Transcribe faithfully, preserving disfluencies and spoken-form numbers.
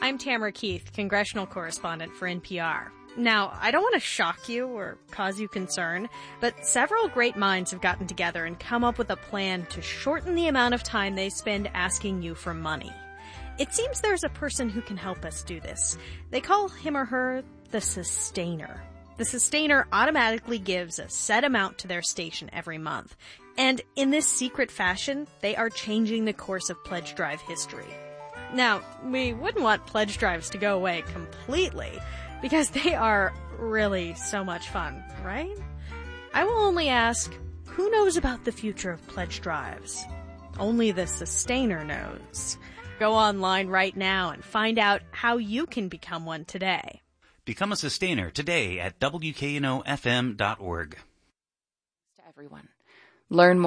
I'm Tamara Keith, congressional correspondent for N P R. Now, I don't want to shock you or cause you concern, but several great minds have gotten together and come up with a plan to shorten the amount of time they spend asking you for money. It seems there's a person who can help us do this. They call him or her the sustainer. The sustainer automatically gives a set amount to their station every month. And in this secret fashion, they are changing the course of pledge drive history. Now, we wouldn't want pledge drives to go away completely, because they are really so much fun, right? I will only ask, who knows about the future of pledge drives? Only the sustainer knows. Go online right now and find out how you can become one today. Become a sustainer today at W K N O F M dot org. To everyone. Learn more.